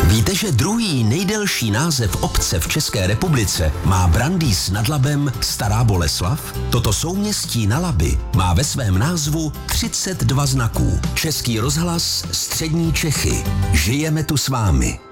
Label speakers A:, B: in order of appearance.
A: Víte, že druhý nejdelší název obce v České republice má Brandýs nad Labem Stará Boleslav? Toto souměstí na Labi má ve svém názvu 32 znaků. Český rozhlas Střední Čechy. Žijeme tu s vámi.